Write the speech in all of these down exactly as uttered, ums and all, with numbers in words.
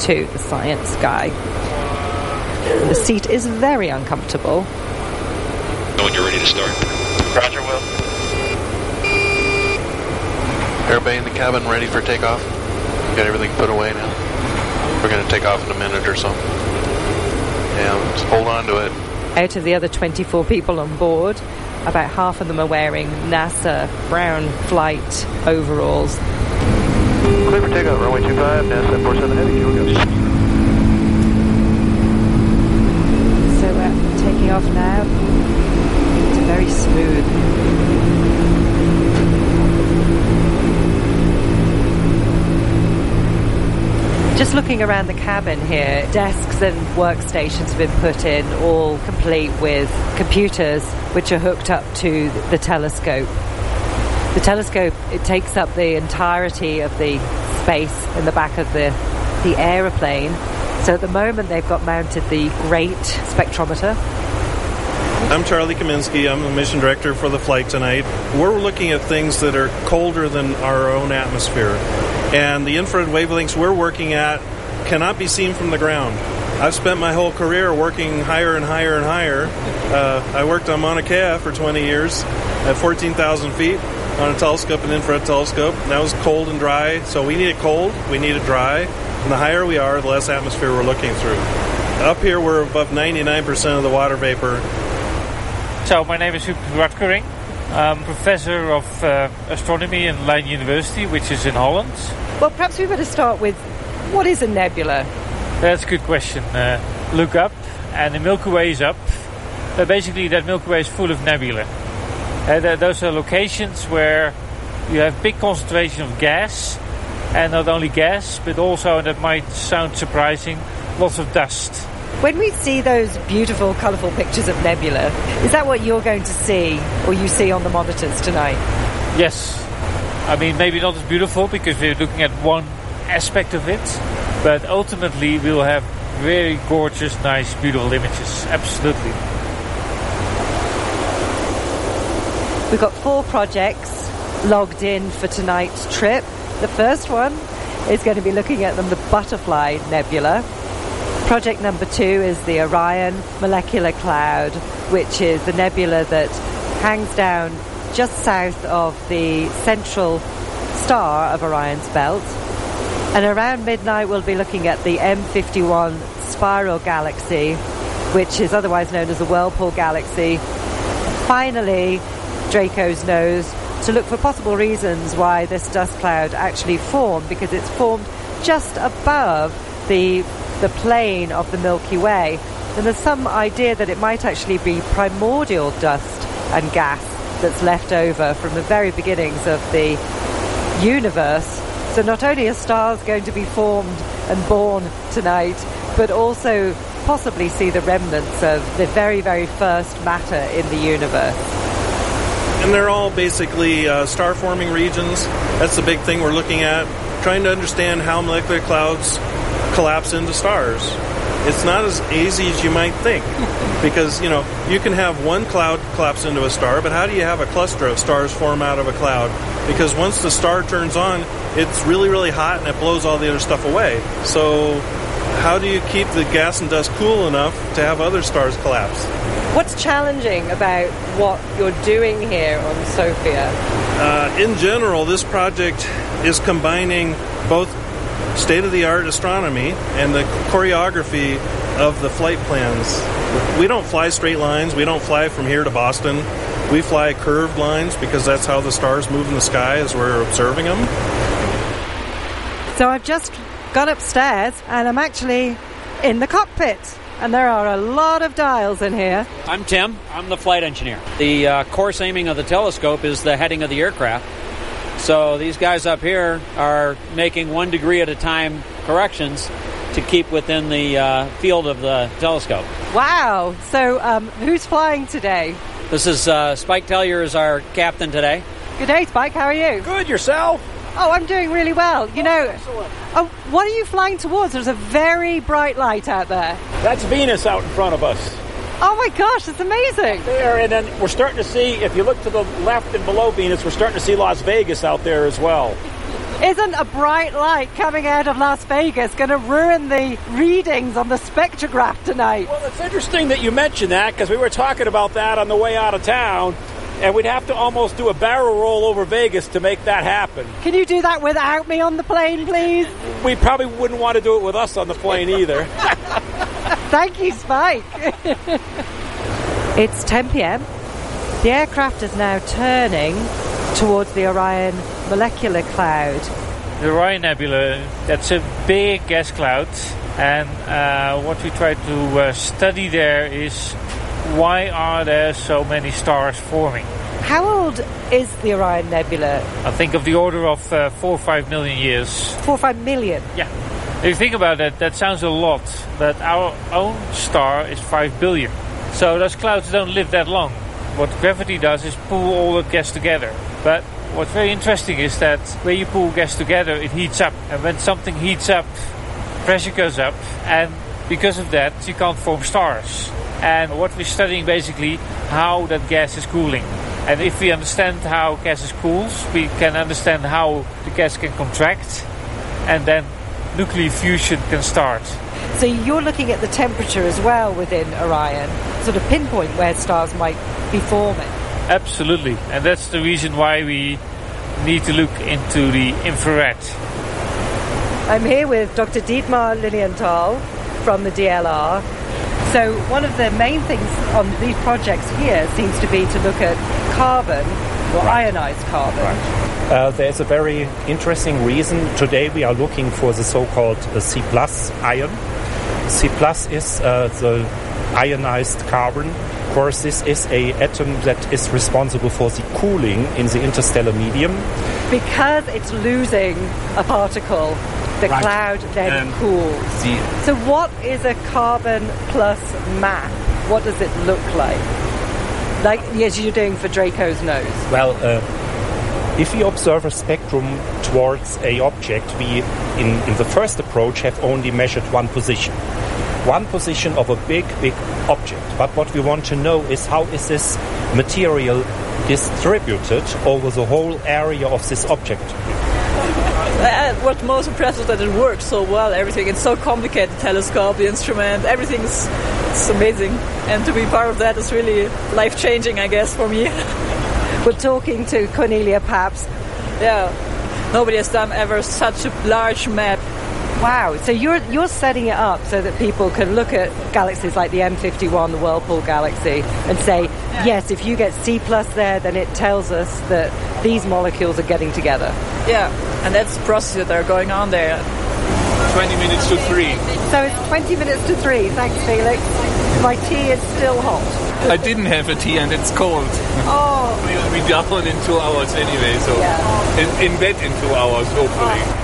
to the science guy. The seat is very uncomfortable. When you're ready to start. Roger, Will. Everybody in the cabin ready for takeoff? Got everything put away now? We're going to take off in a minute or so. Yeah, just hold on to it. Out of the other twenty-four people on board, about half of them are wearing NASA brown flight overalls. Clear for takeoff, runway two five, NASA four seven heavy, here we go. So we're taking off now. It's very smooth. Just looking around the cabin here, desks and workstations have been put in, all complete with computers which are hooked up to the telescope. The telescope, it takes up the entirety of the space in the back of the, the aeroplane. So at the moment they've got mounted the GREAT spectrometer. I'm Charlie Kaminsky. I'm the mission director for the flight tonight. We're looking at things that are colder than our own atmosphere. And the infrared wavelengths we're working at cannot be seen from the ground. I've spent my whole career working higher and higher and higher. Uh, I worked on Mauna Kea for twenty years at fourteen thousand feet on a telescope, an infrared telescope. And that was cold and dry, so we need it cold, we need it dry. And the higher we are, the less atmosphere we're looking through. Up here, we're above ninety-nine percent of the water vapor. So, my name is Huub Radkering. I'm professor of uh, astronomy in Leiden University, which is in Holland. Well, perhaps we better start with, what is a nebula? That's a good question. Uh, look up, and the Milky Way is up. But basically, that Milky Way is full of nebulae. Uh, th- those are locations where you have big concentration of gas, and not only gas, but also, and that might sound surprising, lots of dust. When we see those beautiful, colourful pictures of nebula, is that what you're going to see, or you see on the monitors tonight? Yes. I mean, maybe not as beautiful, because we're looking at one aspect of it, but ultimately we'll have very gorgeous, nice, beautiful images. Absolutely. We've got four projects logged in for tonight's trip. The first one is going to be looking at them, the Butterfly Nebula. Project number two is the Orion Molecular Cloud, which is the nebula that hangs down just south of the central star of Orion's belt. And around midnight we'll be looking at the M fifty-one Spiral Galaxy, which is otherwise known as the Whirlpool Galaxy. Finally, Draco's nose, to look for possible reasons why this dust cloud actually formed, because it's formed just above the the plane of the Milky Way. And there's some idea that it might actually be primordial dust and gas that's left over from the very beginnings of the universe. So not only are stars going to be formed and born tonight, but also possibly see the remnants of the very, very first matter in the universe. And they're all basically uh, star-forming regions. That's the big thing we're looking at, trying to understand how molecular clouds collapse into stars. It's not as easy as you might think, because, you know, you can have one cloud collapse into a star, but how do you have a cluster of stars form out of a cloud? Because once the star turns on, it's really, really hot and it blows all the other stuff away. So how do you keep the gas and dust cool enough to have other stars collapse? What's challenging about what you're doing here on SOFIA? Uh, in general, this project is combining both state-of-the-art astronomy and the choreography of the flight plans. We don't fly straight lines. We don't fly from here to Boston. We fly curved lines because that's how the stars move in the sky as we're observing them. So I've just got upstairs and I'm actually in the cockpit. And there are a lot of dials in here. I'm Tim. I'm the flight engineer. The uh, course aiming of the telescope is the heading of the aircraft. So these guys up here are making one degree at a time corrections to keep within the uh, field of the telescope. Wow. So um, who's flying today? This is uh, Spike Tellier is our captain today. Good day, Spike. How are you? Good. Yourself? Oh, I'm doing really well. You know, excellent. Oh, what are you flying towards? There's a very bright light out there. That's Venus out in front of us. Oh my gosh, it's amazing. There, and then we're starting to see, if you look to the left and below Venus, we're starting to see Las Vegas out there as well. Isn't a bright light coming out of Las Vegas going to ruin the readings on the spectrograph tonight? Well, it's interesting that you mentioned that, because we were talking about that on the way out of town, and we'd have to almost do a barrel roll over Vegas to make that happen. Can you do that without me on the plane, please? We probably wouldn't want to do it with us on the plane either. Thank you, Spike. It's ten p.m. The aircraft is now turning towards the Orion molecular cloud. The Orion Nebula, that's a big gas cloud, and uh, what we try to uh, study there is why are there so many stars forming. How old is the Orion Nebula? I think of the order of uh, four or five million years. Four or five million? Yeah. If you think about it, that sounds a lot, but our own star is five billion. So those clouds don't live that long. What gravity does is pull all the gas together. But what's very interesting is that when you pull gas together, it heats up. And when something heats up, pressure goes up. And because of that, you can't form stars. And what we're studying basically how that gas is cooling. And if we understand how gases cools, we can understand how the gas can contract. And then nuclear fusion can start. So you're looking at the temperature as well within Orion, sort of pinpoint where stars might be forming. Absolutely, and that's the reason why we need to look into the infrared. I'm here with Doctor Dietmar Lilienthal from the D L R. So one of the main things on these projects here seems to be to look at carbon, or right. ionized carbon. Right. Uh, there's a very interesting reason. Today we are looking for the so-called uh, C plus ion. C plus is uh, the ionized carbon. Of course, this is a atom that is responsible for the cooling in the interstellar medium. Because it's losing a particle, the right. cloud then um, cools. The so what is a carbon plus map? What does it look like? Like, yes, you're doing for Draco's nose. Well, uh, if we observe a spectrum towards a object, we, in, in the first approach, have only measured one position. One position of a big, big object. But what we want to know is how is this material distributed over the whole area of this object. Uh, what's most impressive is that it works so well, everything. It's so complicated, the telescope, the instrument, everything's it's amazing. And to be part of that is really life-changing, I guess, for me. We're talking to Cornelia Pabst. Yeah, nobody has done ever such a large map. Wow, so you're you're setting it up so that people can look at galaxies like the M fifty-one, the Whirlpool galaxy, and say, yeah. yes, if you get C plus there, then it tells us that these molecules are getting together. Yeah, and that's the process that are going on there. twenty minutes to three. So it's twenty minutes to three. Thanks, Felix. My tea is still hot. I didn't have a tea and it's cold. Oh. We'll be down in two hours anyway, so yeah. in, in bed in two hours, hopefully. Oh.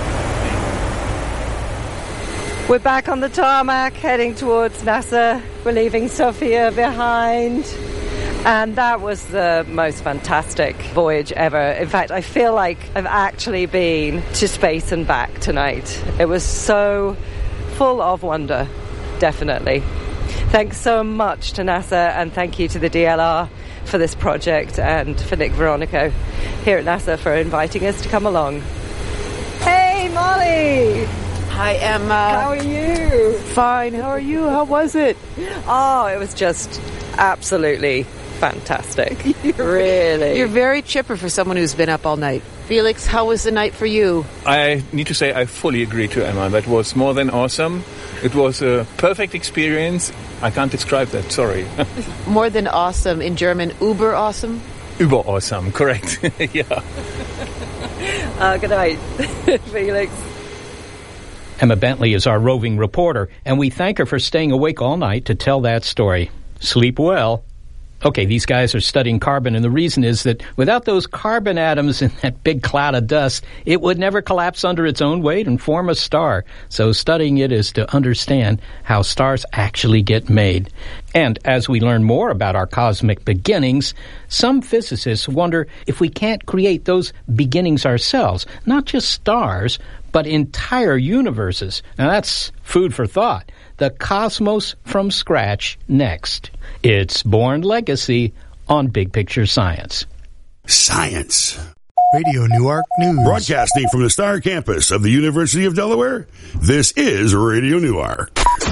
We're back on the tarmac, heading towards NASA. We're leaving Sophia behind. And that was the most fantastic voyage ever. In fact, I feel like I've actually been to space and back tonight. It was so full of wonder, definitely. Thanks so much to NASA, and thank you to the D L R for this project, and for Nick Veronico here at NASA for inviting us to come along. Hey, Molly! Hi, Emma. How are you? Fine. How are you? How was it? Oh, it was just absolutely fantastic. Really. You're very chipper for someone who's been up all night. Felix, how was the night for you? I need to say I fully agree to Emma. That was more than awesome. It was a perfect experience. I can't describe that, sorry. More than awesome. In German, uber awesome? Uber awesome, correct. Yeah. Uh, good night, Felix. Emma Bentley is our roving reporter, and we thank her for staying awake all night to tell that story. Sleep well. Okay, these guys are studying carbon, and the reason is that without those carbon atoms in that big cloud of dust, it would never collapse under its own weight and form a star. So studying it is to understand how stars actually get made. And as we learn more about our cosmic beginnings, some physicists wonder if we can't create those beginnings ourselves, not just stars, but entire universes. Now that's food for thought. The cosmos from scratch next. It's Born Legacy on Big Picture Science. Science. Radio Newark News. Broadcasting from the Star Campus of the University of Delaware, this is Radio Newark.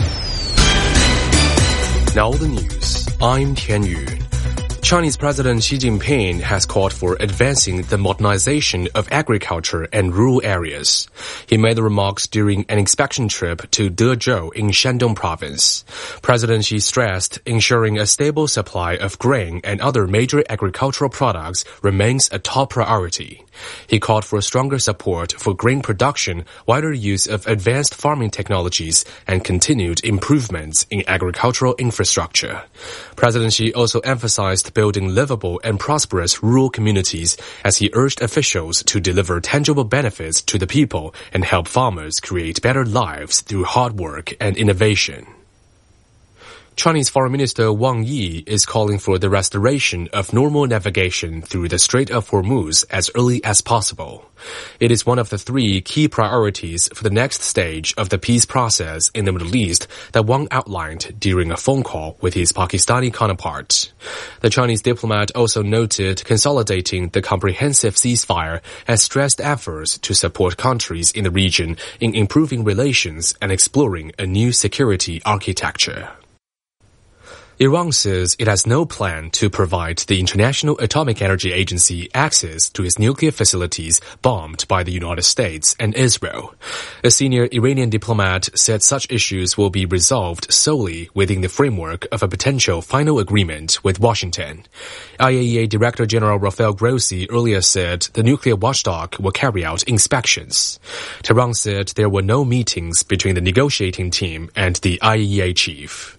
Now the news. I'm Tian Yu. Chinese President Xi Jinping has called for advancing the modernization of agriculture and rural areas. He made the remarks during an inspection trip to Dezhou in Shandong province. President Xi stressed ensuring a stable supply of grain and other major agricultural products remains a top priority. He called for stronger support for grain production, wider use of advanced farming technologies, and continued improvements in agricultural infrastructure. President Xi also emphasized building livable and prosperous rural communities as he urged officials to deliver tangible benefits to the people and help farmers create better lives through hard work and innovation. Chinese Foreign Minister Wang Yi is calling for the restoration of normal navigation through the Strait of Hormuz as early as possible. It is one of the three key priorities for the next stage of the peace process in the Middle East that Wang outlined during a phone call with his Pakistani counterpart. The Chinese diplomat also noted consolidating the comprehensive ceasefire and stressed efforts to support countries in the region in improving relations and exploring a new security architecture. Iran says it has no plan to provide the International Atomic Energy Agency access to its nuclear facilities bombed by the United States and Israel. A senior Iranian diplomat said such issues will be resolved solely within the framework of a potential final agreement with Washington. I A E A Director General Rafael Grossi earlier said the nuclear watchdog will carry out inspections. Tehran said there were no meetings between the negotiating team and the I A E A chief.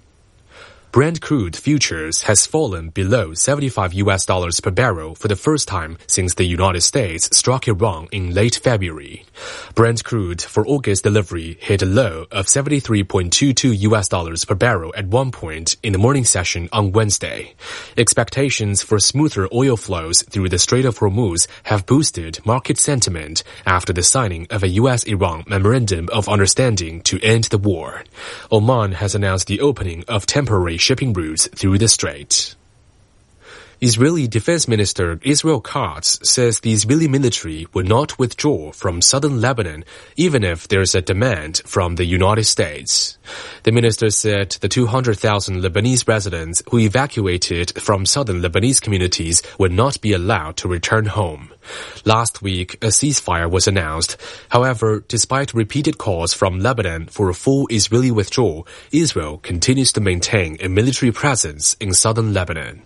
Brent crude futures has fallen below seventy-five U S dollars per barrel for the first time since the United States struck Iran in late February. Brent crude for August delivery hit a low of seventy-three point two two U S dollars per barrel at one point in the morning session on Wednesday. Expectations for smoother oil flows through the Strait of Hormuz have boosted market sentiment after the signing of a U S Iran Memorandum of Understanding to end the war. Oman has announced the opening of temporary shipping routes through the strait. Israeli Defense Minister Israel Katz says the Israeli military will not withdraw from southern Lebanon even if there's a demand from the United States. The minister said the two hundred thousand Lebanese residents who evacuated from southern Lebanese communities would not be allowed to return home. Last week, a ceasefire was announced. However, despite repeated calls from Lebanon for a full Israeli withdrawal, Israel continues to maintain a military presence in southern Lebanon.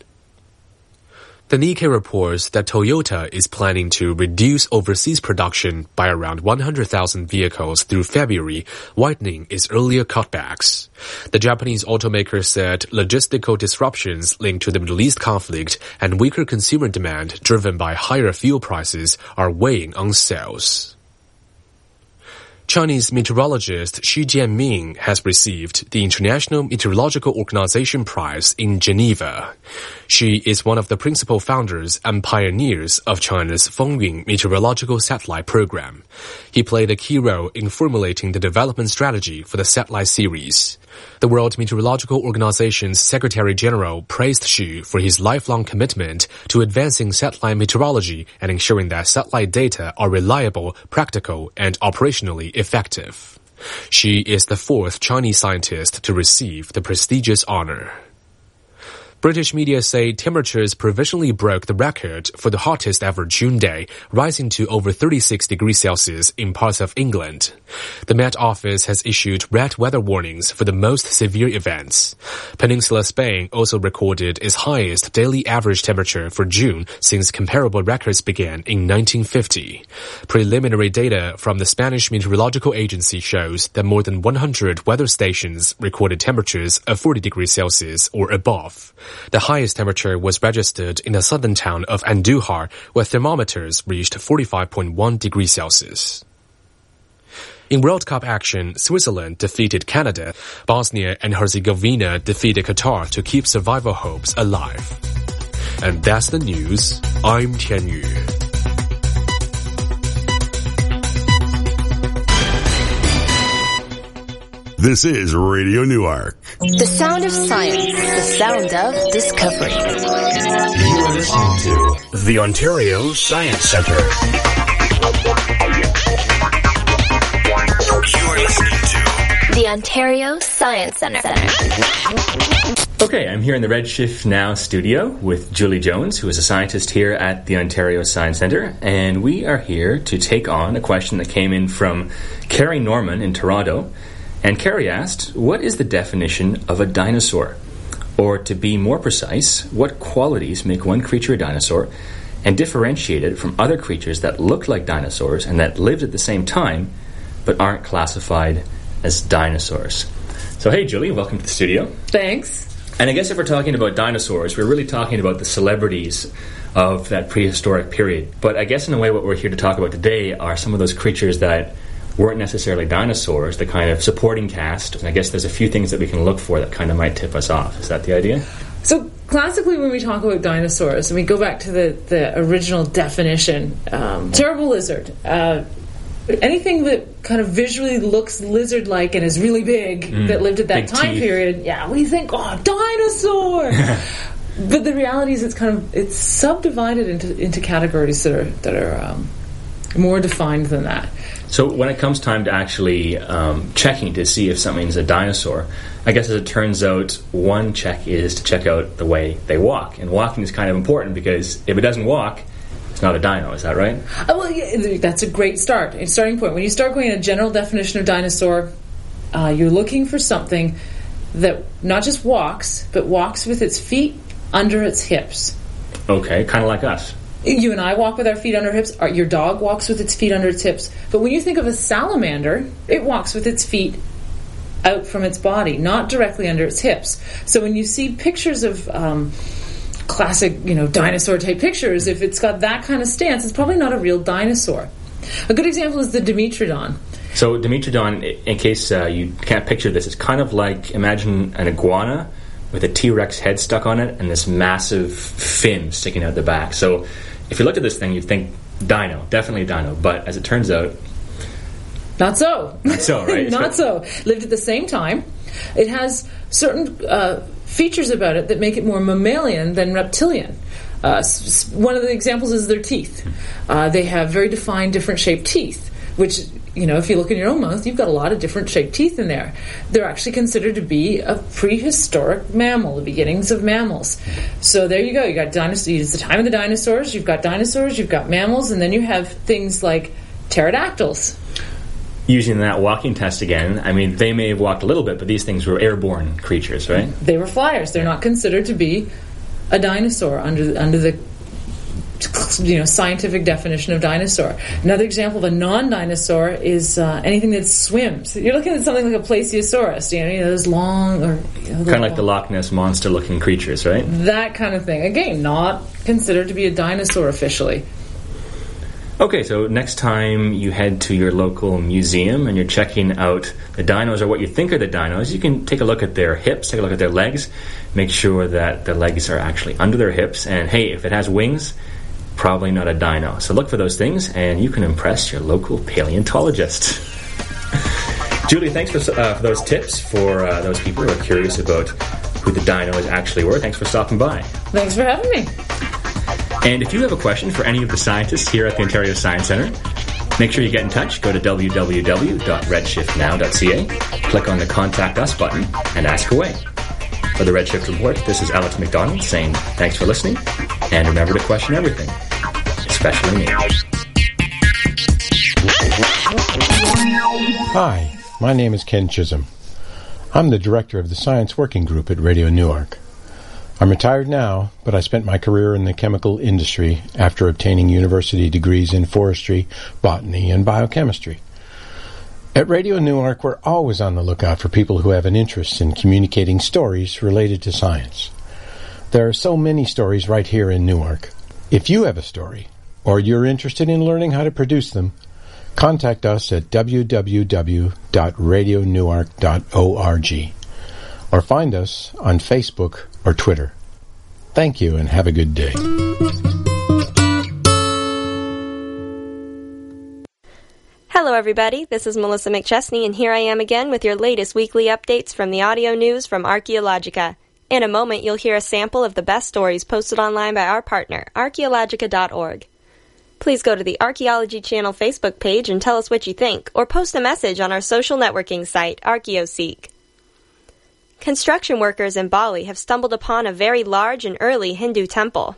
The Nikkei reports that Toyota is planning to reduce overseas production by around one hundred thousand vehicles through February, widening its earlier cutbacks. The Japanese automaker said logistical disruptions linked to the Middle East conflict and weaker consumer demand driven by higher fuel prices are weighing on sales. Chinese meteorologist Xu Jianming has received the International Meteorological Organization Prize in Geneva. She is one of the principal founders and pioneers of China's Fengyun meteorological satellite program. He played a key role in formulating the development strategy for the satellite series. The World Meteorological Organization's Secretary General praised Xu for his lifelong commitment to advancing satellite meteorology and ensuring that satellite data are reliable, practical, and operationally effective. She is the fourth Chinese scientist to receive the prestigious honor. British media say temperatures provisionally broke the record for the hottest ever June day, rising to over thirty-six degrees Celsius in parts of England. The Met Office has issued red weather warnings for the most severe events. Peninsula Spain also recorded its highest daily average temperature for June since comparable records began in nineteen fifty. Preliminary data from the Spanish Meteorological Agency shows that more than one hundred weather stations recorded temperatures of forty degrees Celsius or above. The highest temperature was registered in the southern town of Andújar, where thermometers reached forty-five point one degrees Celsius. In World Cup action, Switzerland defeated Canada. Bosnia and Herzegovina defeated Qatar to keep survival hopes alive. And that's the news. I'm Tian Yu. This is Radio Newark. The sound of science, the sound of discovery. You are listening to the Ontario Science Centre. You are listening to the Ontario Science Centre. Okay, I'm here in the Redshift Now studio with Julie Jones, who is a scientist here at the Ontario Science Centre, and we are here to take on a question that came in from Carrie Norman in Toronto. And Carrie asked, what is the definition of a dinosaur? Or to be more precise, what qualities make one creature a dinosaur and differentiate it from other creatures that look like dinosaurs and that lived at the same time but aren't classified as dinosaurs? So hey Julie, welcome to the studio. Thanks. And I guess if we're talking about dinosaurs, we're really talking about the celebrities of that prehistoric period. But I guess in a way what we're here to talk about today are some of those creatures that weren't necessarily dinosaurs, the kind of supporting cast. And I guess there's a few things that we can look for that kind of might tip us off. Is that the idea? So classically when we talk about dinosaurs, and we go back to the, the original definition, um, terrible lizard. Uh, anything that kind of visually looks lizard-like and is really big, mm, that lived at that time teeth. period, yeah, we think, oh, dinosaur! But the reality is it's kind of, it's subdivided into, into categories that are, that are um, more defined than that. So when it comes time to actually um, checking to see if something's a dinosaur, I guess as it turns out, one check is to check out the way they walk. And walking is kind of important because if it doesn't walk, it's not a dino. Is that right? Oh, well, yeah, that's a great start, a starting point. When you start going in a general definition of dinosaur, uh, you're looking for something that not just walks, but walks with its feet under its hips. Okay, kind of like us. You and I walk with our feet under our hips. Your dog walks with its feet under its hips. But when you think of a salamander, it walks with its feet out from its body, not directly under its hips. So when you see pictures of um, classic, you know, dinosaur-type pictures, if it's got that kind of stance, it's probably not a real dinosaur. A good example is the Dimetrodon. So Dimetrodon, in case uh, you can't picture this, it's kind of like, imagine an iguana with a T-Rex head stuck on it and this massive fin sticking out the back. So if you looked at this thing, you'd think dino, definitely dino. But as it turns out, not so. Not so, right? Not so. Lived at the same time. It has certain uh, features about it that make it more mammalian than reptilian. Uh, s- one of the examples is their teeth. Uh, they have very defined, different shaped teeth, which, you know, if you look in your own mouth, you've got a lot of different shaped teeth in there. They're actually considered to be a prehistoric mammal, the beginnings of mammals. So there you go. You got dinosaurs. It's the time of the dinosaurs. You've got dinosaurs. You've got mammals, and then you have things like pterodactyls. Using that walking test again, I mean, they may have walked a little bit, but these things were airborne creatures, right? They were flyers. They're not considered to be a dinosaur under under the you know scientific definition of dinosaur. Another example of a non-dinosaur is uh, anything that swims. You're looking at something like a Plesiosaurus, you know, you know those long or you know, kind of like the Loch Ness monster-looking creatures, right? That kind of thing. Again, not considered to be a dinosaur officially. Okay, so next time you head to your local museum and you're checking out the dinos or what you think are the dinos, you can take a look at their hips, take a look at their legs, make sure that the legs are actually under their hips, and hey, if it has wings, probably not a dino. So look for those things and you can impress your local paleontologist. Julie, thanks for, uh, for those tips for uh, those people who are curious about who the dinos actually were. Thanks for stopping by. Thanks for having me. And if you have a question for any of the scientists here at the Ontario Science Centre, make sure you get in touch. Go to w w w dot redshift now dot c a, click on the Contact Us button, and ask away. For the Redshift Report, this is Alex McDonald saying thanks for listening, and remember to question everything, especially me. Hi, my name is Ken Chisholm. I'm the director of the Science Working Group at Radio Newark. I'm retired now, but I spent my career in the chemical industry after obtaining university degrees in forestry, botany, and biochemistry. At Radio Newark, we're always on the lookout for people who have an interest in communicating stories related to science. There are so many stories right here in Newark. If you have a story, or you're interested in learning how to produce them, contact us at w w w dot radio newark dot org or find us on Facebook or Twitter. Thank you and have a good day. Hello everybody, this is Melissa McChesney, and here I am again with your latest weekly updates from the audio news from Archaeologica. In a moment, you'll hear a sample of the best stories posted online by our partner, archaeologica dot org. Please go to the Archaeology Channel Facebook page and tell us what you think, or post a message on our social networking site, ArchaeoSeek. Construction workers in Bali have stumbled upon a very large and early Hindu temple.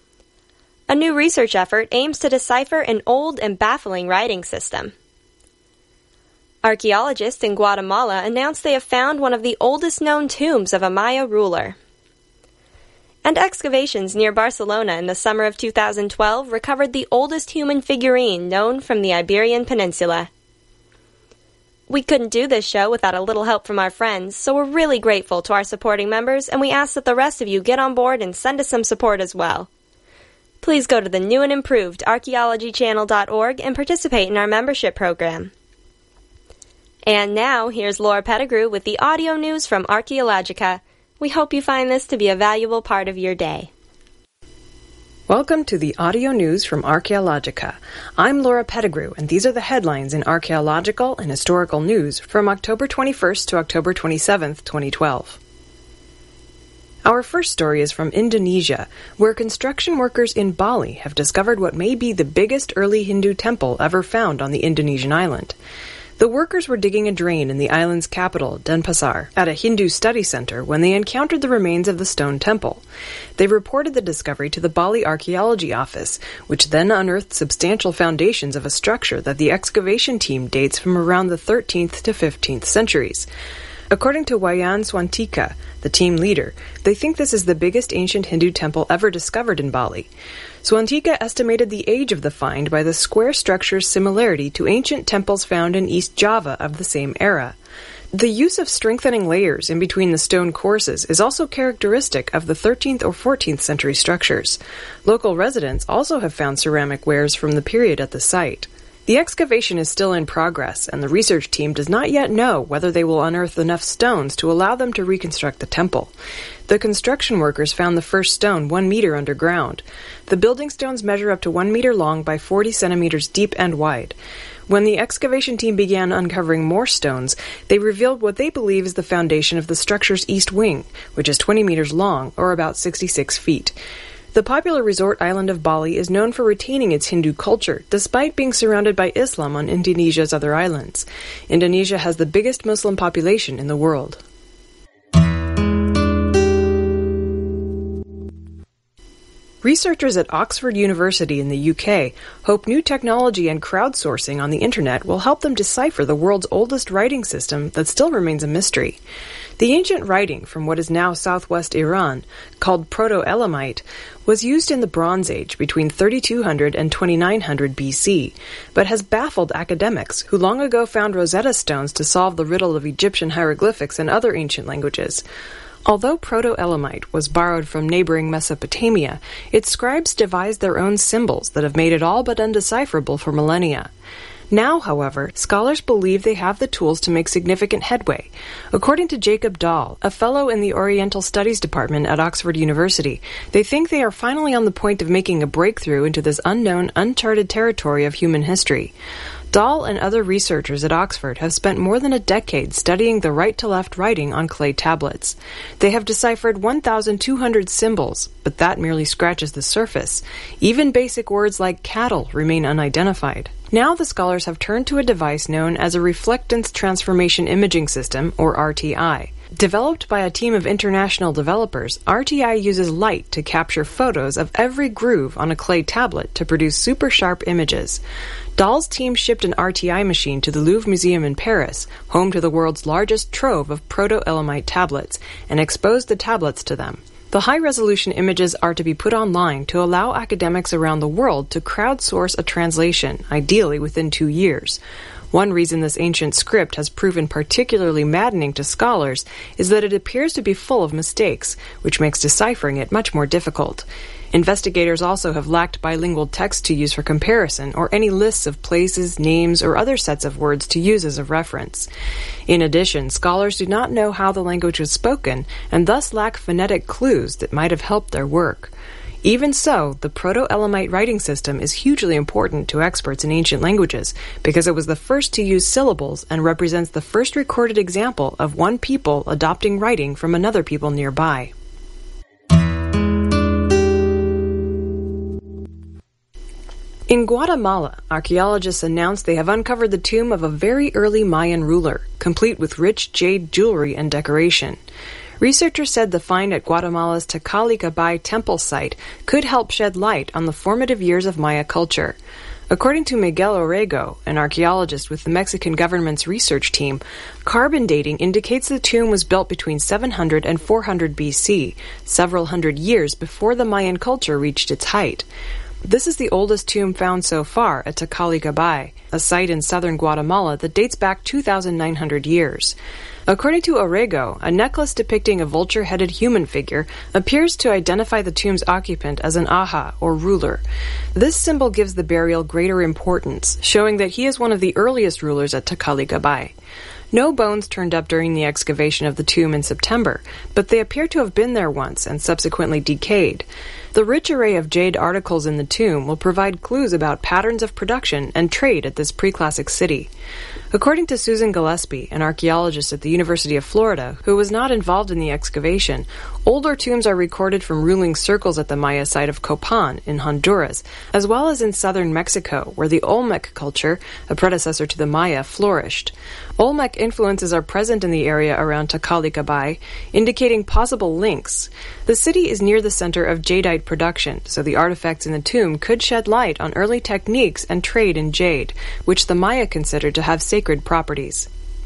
A new research effort aims to decipher an old and baffling writing system. Archaeologists in Guatemala announced they have found one of the oldest known tombs of a Maya ruler. And excavations near Barcelona in the summer of two thousand twelve recovered the oldest human figurine known from the Iberian Peninsula. We couldn't do this show without a little help from our friends, so we're really grateful to our supporting members, and we ask that the rest of you get on board and send us some support as well. Please go to the new and improved archaeology channel dot org and participate in our membership program. And now, here's Laura Pettigrew with the audio news from Archaeologica. We hope you find this to be a valuable part of your day. Welcome to the audio news from Archaeologica. I'm Laura Pettigrew, and these are the headlines in archaeological and historical news from October twenty-first to October twenty-seventh, twenty twelve. Our first story is from Indonesia, where construction workers in Bali have discovered what may be the biggest early Hindu temple ever found on the Indonesian island. The workers were digging a drain in the island's capital, Denpasar, at a Hindu study center when they encountered the remains of the stone temple. They reported the discovery to the Bali Archaeology Office, which then unearthed substantial foundations of a structure that the excavation team dates from around the thirteenth to fifteenth centuries. According to Wayan Swantika, the team leader, they think this is the biggest ancient Hindu temple ever discovered in Bali. Swantika estimated the age of the find by the square structure's similarity to ancient temples found in East Java of the same era. The use of strengthening layers in between the stone courses is also characteristic of the thirteenth or fourteenth century structures. Local residents also have found ceramic wares from the period at the site. The excavation is still in progress, and the research team does not yet know whether they will unearth enough stones to allow them to reconstruct the temple. The construction workers found the first stone one meter underground. The building stones measure up to one meter long by forty centimeters deep and wide. When the excavation team began uncovering more stones, they revealed what they believe is the foundation of the structure's east wing, which is twenty meters long, or about sixty-six feet. The popular resort island of Bali is known for retaining its Hindu culture, despite being surrounded by Islam on Indonesia's other islands. Indonesia has the biggest Muslim population in the world. Researchers at Oxford University in the U K hope new technology and crowdsourcing on the internet will help them decipher the world's oldest writing system that still remains a mystery. The ancient writing from what is now southwest Iran, called Proto-Elamite, was used in the Bronze Age between thirty-two hundred and twenty-nine hundred B C, but has baffled academics who long ago found Rosetta Stones to solve the riddle of Egyptian hieroglyphics and other ancient languages. Although Proto-Elamite was borrowed from neighboring Mesopotamia, its scribes devised their own symbols that have made it all but undecipherable for millennia. Now, however, scholars believe they have the tools to make significant headway. According to Jacob Dahl, a fellow in the Oriental Studies Department at Oxford University, they think they are finally on the point of making a breakthrough into this unknown, uncharted territory of human history. Dahl and other researchers at Oxford have spent more than a decade studying the right-to-left writing on clay tablets. They have deciphered one thousand two hundred symbols, but that merely scratches the surface. Even basic words like cattle remain unidentified. Now the scholars have turned to a device known as a Reflectance Transformation Imaging System, or R T I. Developed by a team of international developers, R T I uses light to capture photos of every groove on a clay tablet to produce super-sharp images. Dahl's team shipped an R T I machine to the Louvre Museum in Paris, home to the world's largest trove of Proto-Elamite tablets, and exposed the tablets to them. The high-resolution images are to be put online to allow academics around the world to crowdsource a translation, ideally within two years. One reason this ancient script has proven particularly maddening to scholars is that it appears to be full of mistakes, which makes deciphering it much more difficult. Investigators also have lacked bilingual text to use for comparison or any lists of places, names, or other sets of words to use as a reference. In addition, scholars do not know how the language was spoken and thus lack phonetic clues that might have helped their work. Even so, the Proto-Elamite writing system is hugely important to experts in ancient languages because it was the first to use syllables and represents the first recorded example of one people adopting writing from another people nearby. In Guatemala, archaeologists announced they have uncovered the tomb of a very early Mayan ruler, complete with rich jade jewelry and decoration. Researchers said the find at Guatemala's Tecalica temple site could help shed light on the formative years of Maya culture. According to Miguel Orrego, an archaeologist with the Mexican government's research team, carbon dating indicates the tomb was built between seven hundred and four hundred B C, several hundred years before the Mayan culture reached its height. This is the oldest tomb found so far at Tecalica, a site in southern Guatemala that dates back two thousand nine hundred years. According to Orrego, a necklace depicting a vulture-headed human figure appears to identify the tomb's occupant as an aha, or ruler. This symbol gives the burial greater importance, showing that he is one of the earliest rulers at Tecalica. No bones turned up during the excavation of the tomb in September, but they appear to have been there once and subsequently decayed. The rich array of jade articles in the tomb will provide clues about patterns of production and trade at this pre-classic city. According to Susan Gillespie, an archaeologist at the University of Florida, who was not involved in the excavation, older tombs are recorded from ruling circles at the Maya site of Copan in Honduras, as well as in southern Mexico, where the Olmec culture, a predecessor to the Maya, flourished. Olmec influences are present in the area around Tecalica, indicating possible links. The city is near the center of jadeite production, so the artifacts in the tomb could shed light on early techniques and trade in jade, which the Maya considered to have sacred properties.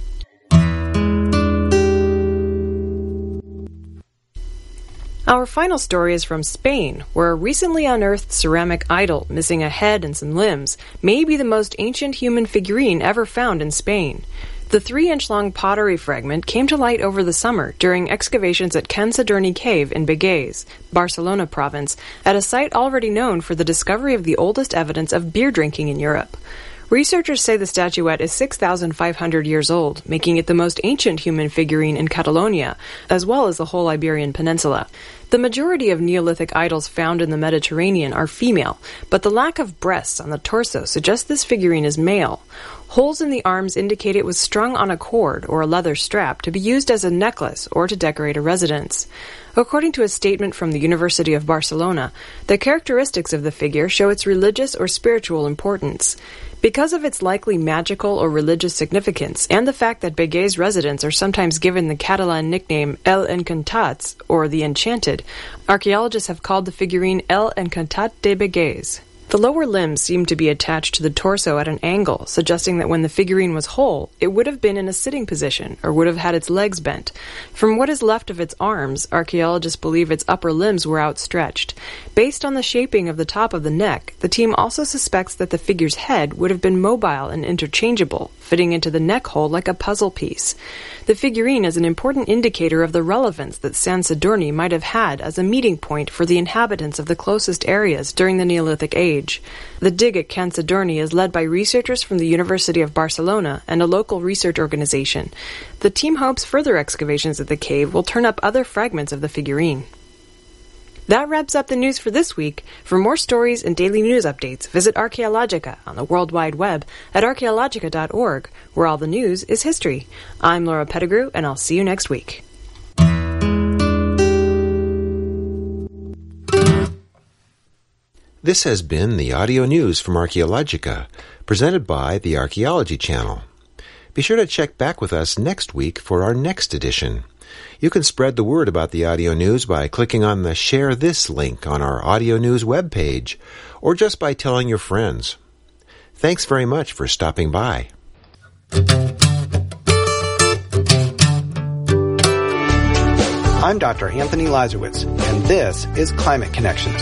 Our final story is from Spain, where a recently unearthed ceramic idol missing a head and some limbs may be the most ancient human figurine ever found in Spain. The three-inch-long pottery fragment came to light over the summer during excavations at Can Sadurní Cave in Begues, Barcelona province, at a site already known for the discovery of the oldest evidence of beer drinking in Europe. Researchers say the statuette is six thousand five hundred years old, making it the most ancient human figurine in Catalonia, as well as the whole Iberian Peninsula. The majority of Neolithic idols found in the Mediterranean are female, but the lack of breasts on the torso suggests this figurine is male. Holes in the arms indicate it was strung on a cord or a leather strap to be used as a necklace or to decorate a residence. According to a statement from the University of Barcelona, the characteristics of the figure show its religious or spiritual importance. Because of its likely magical or religious significance, and the fact that Begues residents are sometimes given the Catalan nickname El Encantats, or the Enchanted, archaeologists have called the figurine El Encantat de Begues. The lower limbs seem to be attached to the torso at an angle, suggesting that when the figurine was whole, it would have been in a sitting position, or would have had its legs bent. From what is left of its arms, archaeologists believe its upper limbs were outstretched. Based on the shaping of the top of the neck, the team also suspects that the figure's head would have been mobile and interchangeable, fitting into the neck hole like a puzzle piece. The figurine is an important indicator of the relevance that Can Sadurní might have had as a meeting point for the inhabitants of the closest areas during the Neolithic Age. The dig at Can Sadurní is led by researchers from the University of Barcelona and a local research organization. The team hopes further excavations at the cave will turn up other fragments of the figurine. That wraps up the news for this week. For more stories and daily news updates, visit Archaeologica on the World Wide Web at archaeologica dot org, where all the news is history. I'm Laura Pettigrew, and I'll see you next week. This has been the audio news from Archaeologica, presented by the Archaeology Channel. Be sure to check back with us next week for our next edition. You can spread the word about the audio news by clicking on the Share This link on our audio news webpage, or just by telling your friends. Thanks very much for stopping by. I'm Doctor Anthony Lazarowitz, and this is Climate Connections.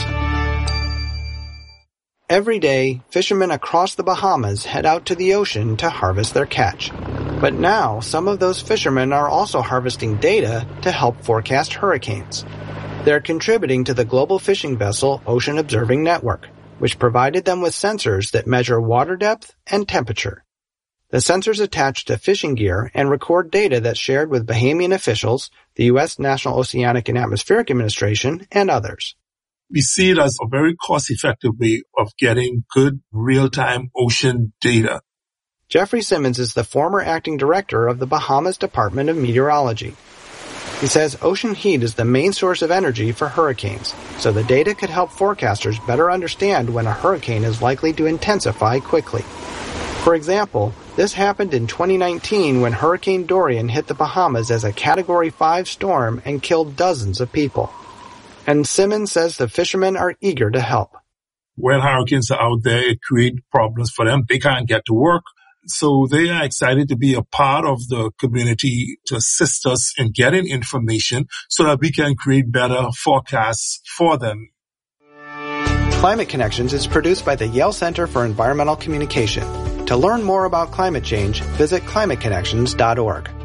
Every day, fishermen across the Bahamas head out to the ocean to harvest their catch. But now, some of those fishermen are also harvesting data to help forecast hurricanes. They're contributing to the global fishing vessel Ocean Observing Network, which provided them with sensors that measure water depth and temperature. The sensors attach to fishing gear and record data that's shared with Bahamian officials, the U S National Oceanic and Atmospheric Administration, and others. We see it as a very cost-effective way of getting good real-time ocean data. Jeffrey Simmons is the former acting director of the Bahamas Department of Meteorology. He says ocean heat is the main source of energy for hurricanes, so the data could help forecasters better understand when a hurricane is likely to intensify quickly. For example, this happened in twenty nineteen when Hurricane Dorian hit the Bahamas as a Category five storm and killed dozens of people. And Simmons says the fishermen are eager to help. When hurricanes are out there, it creates problems for them. They can't get to work. So they are excited to be a part of the community to assist us in getting information so that we can create better forecasts for them. Climate Connections is produced by the Yale Center for Environmental Communication. To learn more about climate change, visit climate connections dot org.